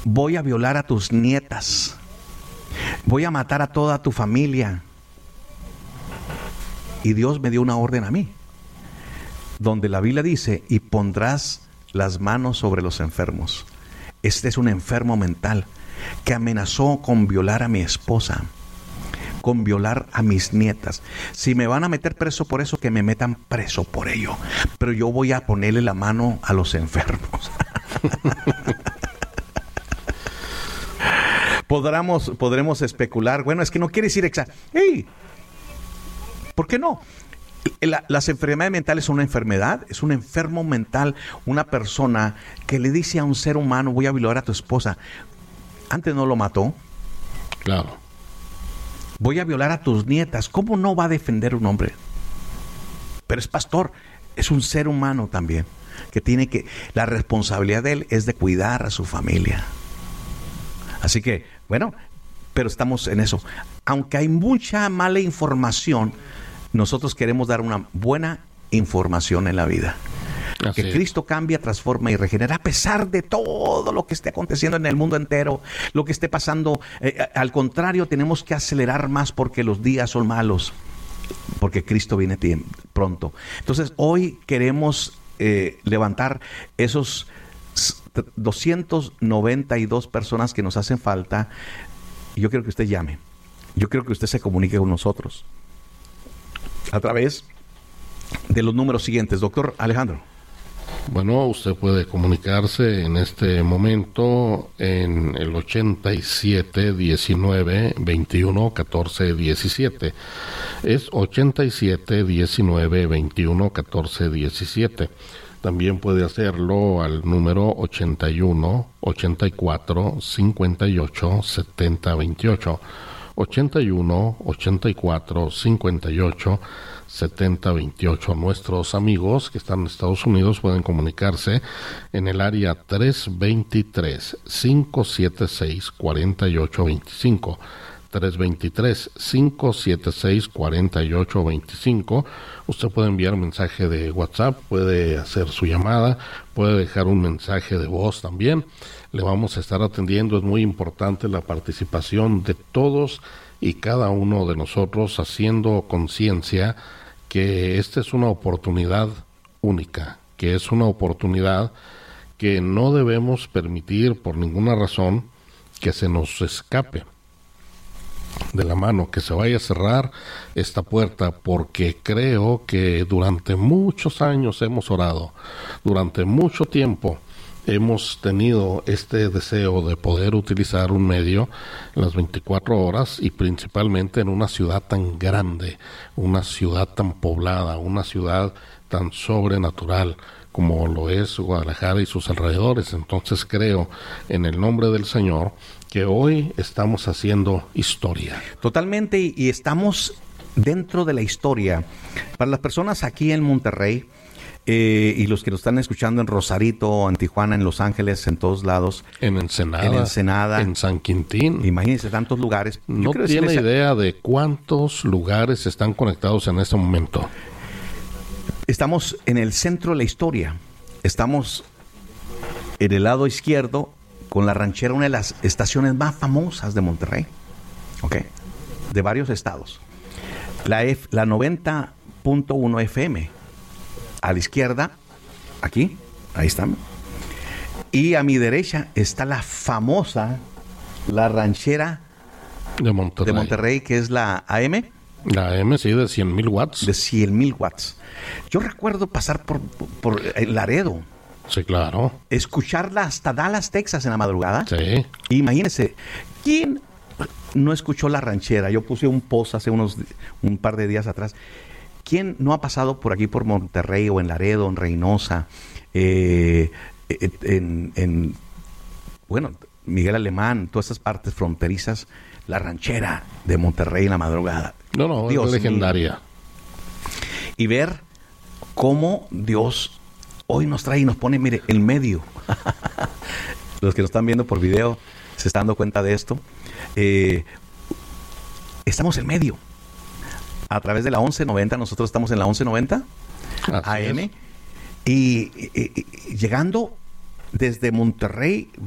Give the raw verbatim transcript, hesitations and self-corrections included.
voy a violar a tus nietas, voy a matar a toda tu familia. Y Dios me dio una orden a mí, donde la Biblia dice, y pondrás las manos sobre los enfermos. Este es un enfermo mental que amenazó con violar a mi esposa, con violar a mis nietas. Si me van a meter preso por eso, que me metan preso por ello, pero yo voy a ponerle la mano a los enfermos. Podremos, podremos especular, bueno, es que no quiere decir exacto. ¡Hey! ¿Por qué no? La, las enfermedades mentales son una enfermedad, es un enfermo mental, una persona que le dice a un ser humano, voy a violar a tu esposa. Antes no lo mató. Claro. Voy a violar a tus nietas. ¿Cómo no va a defender un hombre? Pero es pastor, es un ser humano también, que tiene que, la responsabilidad de él es de cuidar a su familia. Así que, bueno, pero estamos en eso. Aunque hay mucha mala información, nosotros queremos dar una buena información en la vida. Así que Cristo cambia, transforma y regenera a pesar de todo lo que esté aconteciendo en el mundo entero, lo que esté pasando. Eh, al contrario, tenemos que acelerar más porque los días son malos, porque Cristo viene tiempo, pronto. Entonces, hoy queremos eh, levantar esos doscientas noventa y dos personas que nos hacen falta. Yo quiero que usted llame. Yo quiero que usted se comunique con nosotros a través de los números siguientes. Doctor Alejandro. Bueno, usted puede comunicarse en este momento en el ochenta y siete, diecinueve, veintiuno, catorce, diecisiete. Es ochenta y siete, diecinueve, veintiuno, catorce, diecisiete. También puede hacerlo al número ochenta y uno, ochenta y cuatro, cincuenta y ocho, setenta, veintiocho. ochenta y uno, ochenta y cuatro, cincuenta y ocho, setenta, veintiocho. Nuestros amigos que están en Estados Unidos pueden comunicarse en el área tres dos tres, cinco siete seis, cuatro ocho dos cinco. tres dos tres, cinco siete seis, cuatro ocho dos cinco. Usted puede enviar un mensaje de WhatsApp, puede hacer su llamada, puede dejar un mensaje de voz también. Le vamos a estar atendiendo. Es muy importante la participación de todos y cada uno de nosotros, haciendo conciencia que esta es una oportunidad única, que es una oportunidad que no debemos permitir por ninguna razón que se nos escape de la mano, que se vaya a cerrar esta puerta, porque creo que durante muchos años hemos orado, durante mucho tiempo hemos tenido este deseo de poder utilizar un medio en las veinticuatro horas, y principalmente en una ciudad tan grande, una ciudad tan poblada, una ciudad tan sobrenatural como lo es Guadalajara y sus alrededores. Entonces creo, en el nombre del Señor, que hoy estamos haciendo historia. Totalmente, y, y estamos dentro de la historia. Para las personas aquí en Monterrey, eh, y los que nos están escuchando en Rosarito, en Tijuana, en Los Ángeles, en todos lados. En Ensenada. En Ensenada. En San Quintín. Imagínense tantos lugares. No tiene idea de cuántos lugares están conectados en este momento. Estamos en el centro de la historia. Estamos en el lado izquierdo, con La Ranchera, una de las estaciones más famosas de Monterrey, ¿ok? De varios estados. La, F, la noventa punto uno F M. A la izquierda, aquí, ahí están. Y a mi derecha está la famosa La Ranchera de Monterrey, de Monterrey, que es la A M. La A M, sí, de cien mil watts. De cien mil watts. Yo recuerdo pasar por, por el Laredo. Sí, claro. Escucharla hasta Dallas, Texas, en la madrugada. Sí. Imagínense, ¿quién no escuchó La Ranchera? Yo puse un post hace unos un par de días atrás. ¿Quién no ha pasado por aquí, por Monterrey, o en Laredo, en Reynosa, eh, en, en, bueno, Miguel Alemán, todas esas partes fronterizas? La Ranchera de Monterrey en la madrugada. No, no, Dios es legendaria. Mío. Y ver cómo Dios hoy nos trae y nos pone, mire, el medio. Los que nos están viendo por video se están dando cuenta de esto. Eh, estamos en medio. A través de la once noventa, nosotros estamos en la once noventa A M. Y, y, y llegando desde Monterrey,